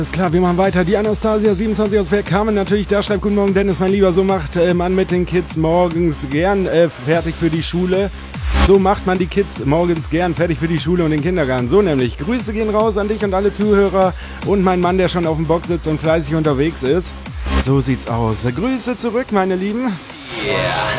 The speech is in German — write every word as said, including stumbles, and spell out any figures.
Ist klar, wir machen weiter. Die Anastasia siebenundzwanzig aus Bergkamen natürlich, da schreibt guten Morgen Dennis, mein Lieber, so macht äh, man mit den Kids morgens gern äh, fertig für die Schule. So macht man die Kids morgens gern fertig für die Schule und den Kindergarten. So nämlich, Grüße gehen raus an dich und alle Zuhörer und mein Mann, der schon auf dem Bock sitzt und fleißig unterwegs ist. So sieht's aus. Grüße zurück, meine Lieben. Yeah.